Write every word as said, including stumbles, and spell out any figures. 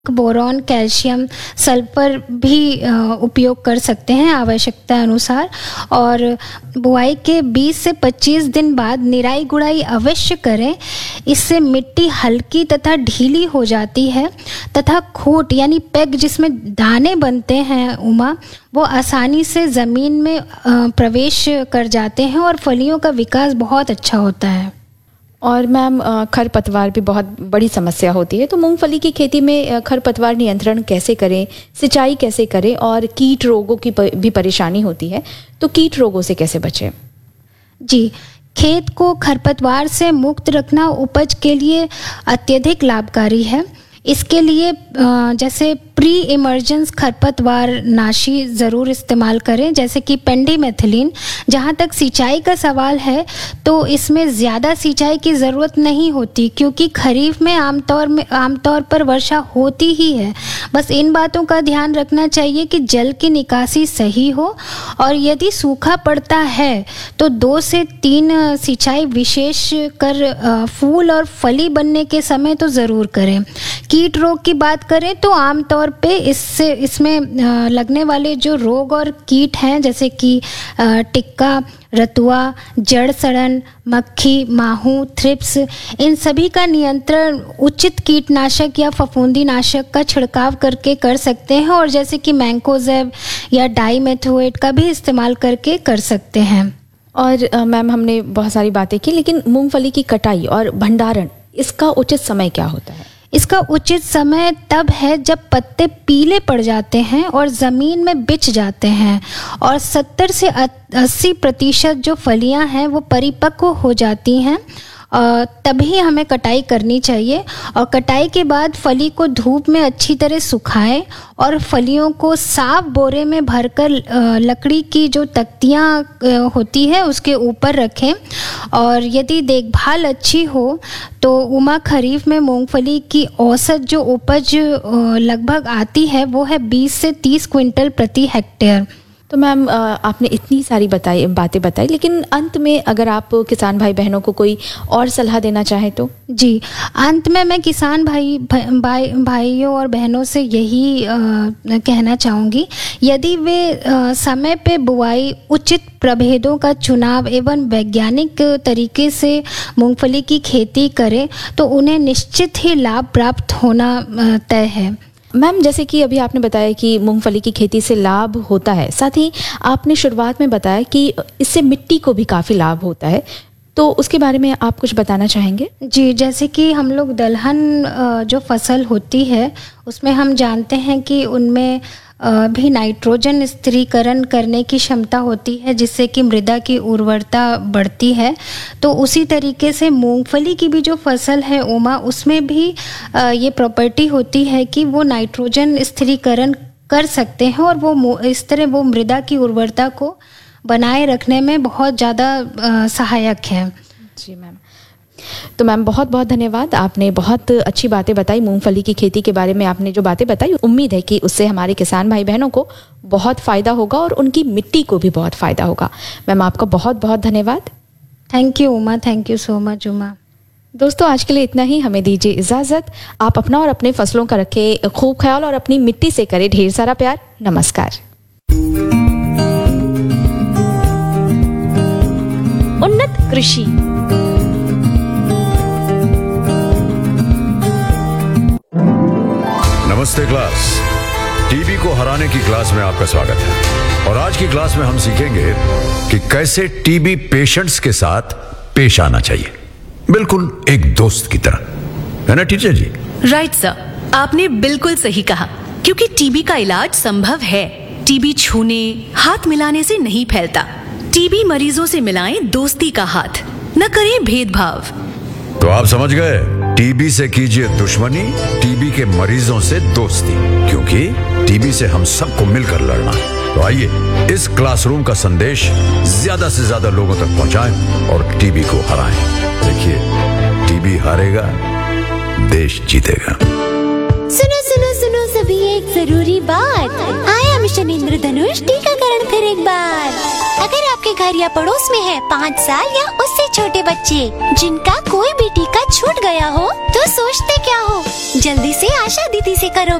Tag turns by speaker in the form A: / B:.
A: Boron, calcium, sulphur भी उपयोग कर सकते हैं आवश्यकता अनुसार। और बुआई के बीस से पच्चीस दिन बाद निराई गुड़ाई अवश्य करें। इससे मिट्टी हल्की तथा ढीली हो जाती है तथा खोट यानी पेग जिसमें दाने बनते हैं उमा, वो आसानी से ज़मीन में प्रवेश कर जाते हैं और फलियों का विकास बहुत अच्छा होता है।
B: और मैम खरपतवार भी बहुत बड़ी समस्या होती है, तो मूंगफली की खेती में खरपतवार नियंत्रण कैसे करें, सिंचाई कैसे करें, और कीट रोगों की भी परेशानी होती है, तो कीट रोगों से कैसे बचें?
A: जी, खेत को खरपतवार से मुक्त रखना उपज के लिए अत्यधिक लाभकारी है। इसके लिए जैसे प्री इमर्जेंस खरपतवार नाशी ज़रूर इस्तेमाल करें, जैसे कि पेंडिमेथिलीन। जहाँ तक सिंचाई का सवाल है तो इसमें ज़्यादा सिंचाई की ज़रूरत नहीं होती, क्योंकि खरीफ में आमतौर में आमतौर पर वर्षा होती ही है। बस इन बातों का ध्यान रखना चाहिए कि जल की निकासी सही हो, और यदि सूखा पड़ता है तो दो से तीन सिंचाई विशेष कर फूल और फली बनने के समय तो ज़रूर करें। कीट रोग की बात करें तो आमतौर पे इससे इसमें लगने वाले जो रोग और कीट हैं, जैसे कि टिक्का, रतुआ, जड़ सड़न, मक्खी, माहू, थ्रिप्स, इन सभी का नियंत्रण उचित कीटनाशक या फफूंदीनाशक का छिड़काव करके कर सकते हैं, और जैसे कि मैंकोजेब या डाइमेथोएट का भी इस्तेमाल करके कर सकते हैं।
B: और मैम हमने बहुत सारी बातें की, लेकिन मूंगफली की कटाई और भंडारण, इसका उचित समय क्या होता है?
A: इसका उचित समय तब है जब पत्ते पीले पड़ जाते हैं और ज़मीन में बिछ जाते हैं, और सत्तर से अस्सी प्रतिशत जो फलियां हैं वो परिपक्व हो जाती हैं, तभी हमें कटाई करनी चाहिए। और कटाई के बाद फली को धूप में अच्छी तरह सुखाएं और फलियों को साफ बोरे में भरकर लकड़ी की जो तख्तियाँ होती है उसके ऊपर रखें। और यदि देखभाल अच्छी हो तो उमा खरीफ में मूंगफली की औसत जो उपज लगभग आती है वो है बीस से तीस क्विंटल प्रति हेक्टेयर।
B: तो मैम आपने इतनी सारी बताई बातें बताई, लेकिन अंत में अगर आप किसान भाई बहनों को कोई और सलाह देना चाहें तो?
A: जी, अंत में मैं किसान भाई भाई भाइयों और बहनों से यही आ, कहना चाहूँगी, यदि वे आ, समय पे बुआई, उचित प्रभेदों का चुनाव एवं वैज्ञानिक तरीके से मूंगफली की खेती करें तो उन्हें निश्चित ही लाभ प्राप्त होना तय है।
B: मैम जैसे कि अभी आपने बताया कि मूंगफली की खेती से लाभ होता है, साथ ही आपने शुरुआत में बताया कि इससे मिट्टी को भी काफ़ी लाभ होता है, तो उसके बारे में आप कुछ बताना चाहेंगे?
A: जी, जैसे कि हम लोग दलहन जो फसल होती है उसमें हम जानते हैं कि उनमें भी नाइट्रोजन स्थिरीकरण करने की क्षमता होती है, जिससे कि मृदा की उर्वरता बढ़ती है। तो उसी तरीके से मूंगफली की भी जो फसल है उमा, उसमें भी ये प्रॉपर्टी होती है कि वो नाइट्रोजन स्थिरीकरण कर सकते हैं, और वो इस तरह वो मृदा की उर्वरता को बनाए रखने में बहुत ज़्यादा सहायक है।
B: जी मैम, तो मैम बहुत बहुत धन्यवाद, आपने बहुत अच्छी बातें बताई। मूंगफली की खेती के बारे में आपने जो बातें बताई, उम्मीद है कि उससे हमारे किसान भाई बहनों को बहुत फ़ायदा होगा और उनकी मिट्टी को भी बहुत फ़ायदा होगा। मैम आपका बहुत बहुत धन्यवाद।
A: Thank you Uma, thank you so much Uma.
B: दोस्तों आज के लिए इतना ही, हमें दीजिए इजाज़त। आप अपना और अपने फसलों का रखें खूब ख्याल और अपनी मिट्टी से करें ढेर सारा प्यार। नमस्कार।
C: उन्नत कृषि।
D: नमस्ते क्लास, टीबी को हराने की क्लास में आपका स्वागत है। और आज की क्लास में हम सीखेंगे कि कैसे टीबी पेशेंट्स के साथ पेश आना चाहिए, बिल्कुल एक दोस्त की तरह, है ना टीचर जी?
C: राइट सर, आपने बिल्कुल सही कहा, क्योंकि टीबी का इलाज संभव है। टीबी छूने, हाथ मिलाने से नहीं फैलता। टीबी मरीजों से मिलाएं दोस्ती का हाथ, न करें भेदभाव।
D: तो आप समझ गए, टीबी से कीजिए दुश्मनी, टीबी के मरीजों से दोस्ती, क्योंकि टीबी से हम सबको मिलकर लड़ना है। तो आइए इस क्लासरूम का संदेश ज्यादा से ज्यादा लोगों तक पहुंचाएं और टीबी को हराएं। देखिए, टीबी हारेगा, देश जीतेगा।
E: सुनो सुनो सुनो सभी, एक जरूरी बात, आया मिशन इंद्रधनुष टीकाकरण फिर एक बार। अगर आपके घर या पड़ोस में है पाँच साल या उससे छोटे बच्चे जिनका कोई भी टीका छूट गया हो, तो सोचते क्या हो? जल्दी से आशा दीदी से करो